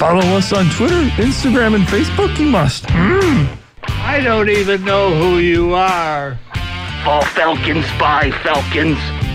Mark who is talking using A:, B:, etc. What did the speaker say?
A: Follow us on Twitter, Instagram, and Facebook, you must.
B: I don't even know who you are.
C: Fall Falcons by Falcons.